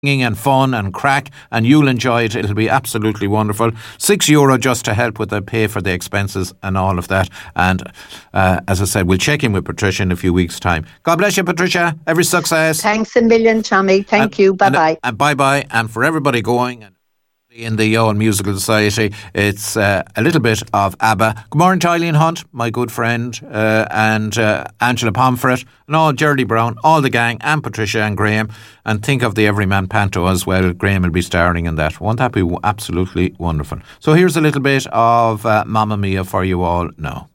singing and fun and crack, and you'll enjoy it. It'll be absolutely wonderful. €6 just to help with the pay for the expenses and all of that. And as I said, we'll check in with Patricia in a few weeks' time. God bless you, Patricia. Every success. Thanks a million, Tommy. Thank you. Bye-bye. And bye-bye. And for everybody going in the Owen Musical Society, it's a little bit of ABBA. Good morning to Eileen Hunt, my good friend, and Angela Pomfret, and all Geraldine Brown, all the gang, and Patricia and Graham. And think of the Everyman Panto as well. Graham will be starring in that. Won't that be absolutely wonderful? So here's a little bit of Mamma Mia for you all now.